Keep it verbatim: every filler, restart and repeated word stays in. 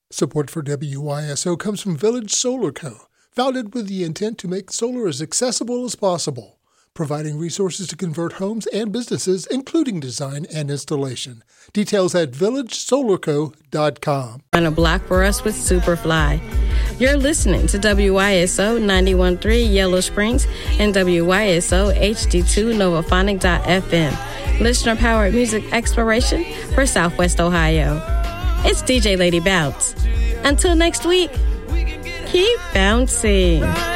Support for W Y S O comes from Village Solar Co., founded with the intent to make solar as accessible as possible, providing resources to convert homes and businesses, including design and installation. Details at village solar co dot com. On a block for us with Superfly. You're listening to W Y S O ninety-one point three Yellow Springs and W Y S O H D two Novaphonic dot F M. Listener-powered music exploration for Southwest Ohio. It's D J Lady Bounce. Until next week, keep bouncing.